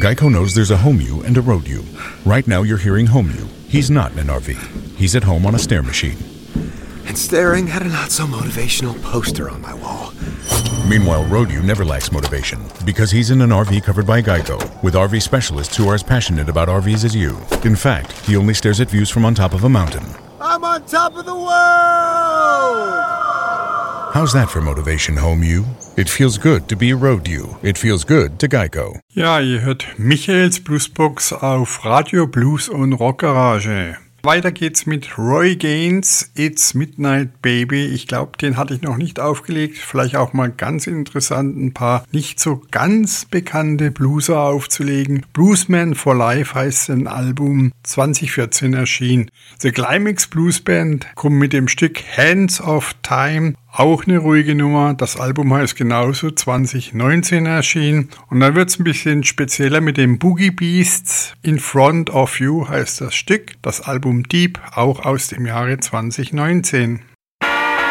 Geico knows there's a home you and a road you. Right now you're hearing home you. He's not in an RV. He's at home on a stair machine. And staring at a not-so-motivational poster on my wall. Meanwhile, Road-U never lacks motivation because he's in an RV covered by Geico with RV specialists who are as passionate about RVs as you. In fact, he only stares at views from on top of a mountain. I'm on top of the world! How's that for motivation, Home U? It feels good to be a Road-U. It feels good to Geico. Ja, ihr hört Michaels Bluesbox auf Radio Blues und Rockgarage. Weiter geht's mit Roy Gaines, It's Midnight Baby. Ich glaube, den hatte ich noch nicht aufgelegt. Vielleicht auch mal ganz interessant, ein paar nicht so ganz bekannte Blueser aufzulegen. Bluesman for Life heißt ein Album, 2014 erschien. The Climax Blues Band kommt mit dem Stück Hands of Time. Auch eine ruhige Nummer. Das Album heißt genauso 2019 erschienen. Und dann wird's ein bisschen spezieller mit dem Boogie Beasts. In Front of You heißt das Stück. Das Album Deep, auch aus dem Jahre 2019.